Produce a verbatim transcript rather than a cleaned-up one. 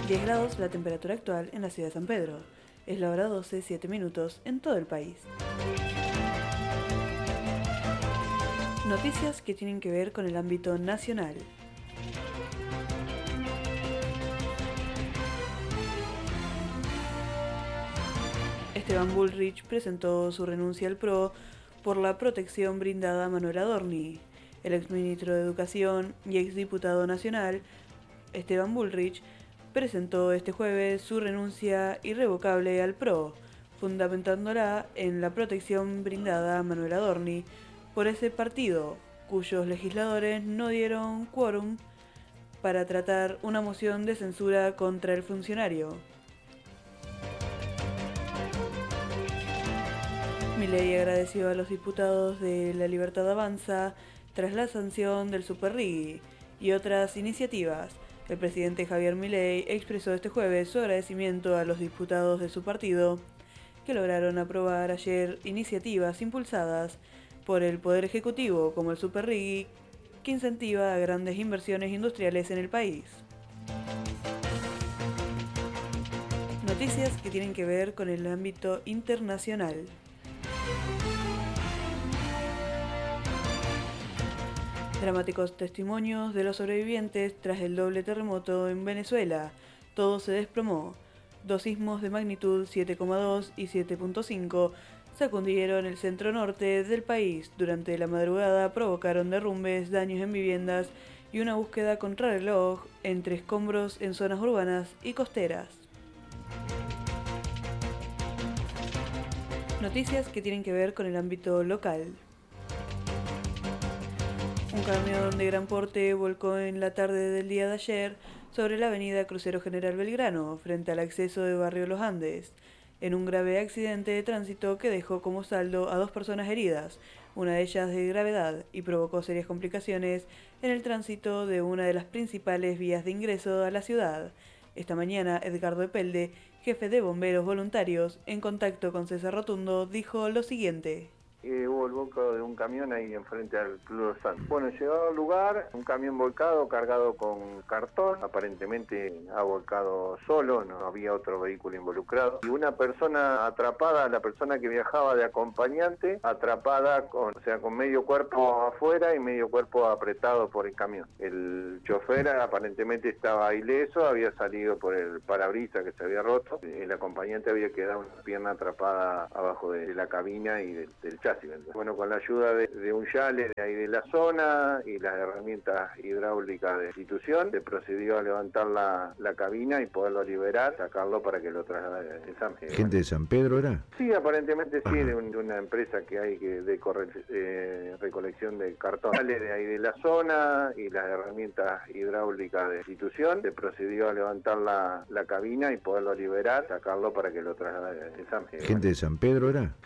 diez grados la temperatura actual en la ciudad de San Pedro. Es la hora doce, siete minutos en todo el país. Noticias que tienen que ver con el ámbito nacional. Esteban Bullrich presentó su renuncia al P R O por la protección brindada a Manuel Adorni. El exministro de Educación y exdiputado nacional, Esteban Bullrich, presentó este jueves su renuncia irrevocable al P R O, fundamentándola en la protección brindada a Manuel Adorni por ese partido, cuyos legisladores no dieron quórum para tratar una moción de censura contra el funcionario. Milei agradeció a los diputados de La Libertad Avanza tras la sanción del Superrigi y otras iniciativas. El presidente Javier Milei expresó este jueves su agradecimiento a los diputados de su partido que lograron aprobar ayer iniciativas impulsadas por el Poder Ejecutivo como el Superrigi, que incentiva a grandes inversiones industriales en el país. Noticias que tienen que ver con el ámbito internacional. Dramáticos testimonios de los sobrevivientes tras el doble terremoto en Venezuela. Todo se desplomó. Dos sismos de magnitud siete coma dos y siete punto cinco sacudieron el centro norte del país. Durante la madrugada provocaron derrumbes, daños en viviendas y una búsqueda contrarreloj entre escombros en zonas urbanas y costeras. Noticias que tienen que ver con el ámbito local. Un camión de gran porte volcó en la tarde del día de ayer sobre la avenida Crucero General Belgrano, frente al acceso de Barrio Los Andes, en un grave accidente de tránsito que dejó como saldo a dos personas heridas, una de ellas de gravedad, y provocó serias complicaciones en el tránsito de una de las principales vías de ingreso a la ciudad. Esta mañana, Edgardo Epelde, jefe de bomberos voluntarios, en contacto con César Rotundo, dijo lo siguiente. Eh, hubo el volcado de un camión ahí enfrente al Club Los Santos. Bueno, llegado al lugar, un camión volcado cargado con cartón, aparentemente ha volcado solo, no había otro vehículo involucrado, y una persona atrapada, la persona que viajaba de acompañante, atrapada con, o sea, con medio cuerpo afuera y medio cuerpo apretado por el camión. El chofer aparentemente estaba ileso, había salido por el parabrisas que se había roto, el acompañante había quedado una pierna atrapada abajo de la cabina y del, del chasis. Bueno, con la ayuda de, de un yale de ahí de la zona y las herramientas hidráulicas de la institución, se procedió a levantar la, la cabina y poderlo liberar, sacarlo para que lo traslade de San Pedro. ¿Gente de San Pedro era? Sí, aparentemente sí, de, un, de una empresa que hay que de corre, eh, recolección de cartón. Yale de ahí de la zona y las herramientas hidráulicas de la institución, se procedió a levantar la, la cabina y poderlo liberar, sacarlo para que lo traslade de San Pedro. ¿Gente de San Pedro era?